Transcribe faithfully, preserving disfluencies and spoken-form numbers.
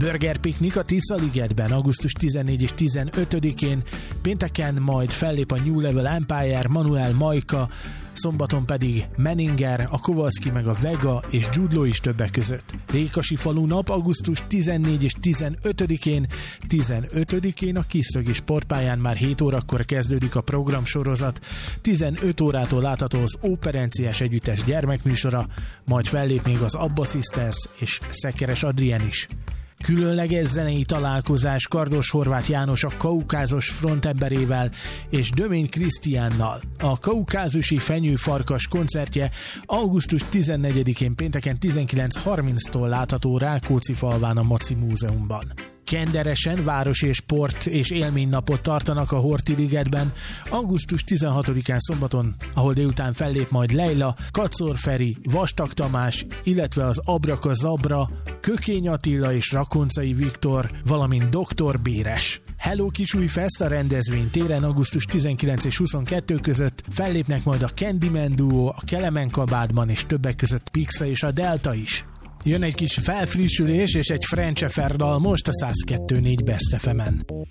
Burger Picnic a Tisza-ligetben augusztus tizennégyedikén és tizenötödikén, pénteken majd fellép a New Level Empire, Manuel Majka, szombaton pedig Menninger, a Kowalski meg a Vega és Jude Law is többek között. Rékasi falu nap augusztus tizennégyedikén és tizenötödikén, tizenötödikén a Kiszögi sportpályán már hét órakor kezdődik a programsorozat, tizenöt órától látható az Operenciás Együttes gyermekműsora, majd fellép még az Abba Sisters és Szekeres Adrien is. Különleges zenei találkozás Kardos Horváth János a Kaukázus frontemberével és Dömény Krisztiánnal. A kaukázusi fenyőfarkas koncertje augusztus tizennegyedikén pénteken tizenkilenc harminctól látható Rákóczi-falván a Maci Múzeumban. Kenderesen városi és sport és élménynapot tartanak a Horthy ligetben augusztus tizenhatodikán szombaton, ahol délután fellép majd Leila, Kacor Feri, Vastag Tamás, illetve az Abraka Zabra, Kökény Attila és Rakoncai Viktor, valamint doktor Béres. Hello Kisújfest a rendezvény téren augusztus tizenkilencedike és huszonkettedike között, fellépnek majd a Candyman Duo, a Kelemen Kabádban és többek között Pixa és a Delta is. Jön egy kis felfrissülés és egy French Affair dal most a száz kettő pont négy Best ef emen.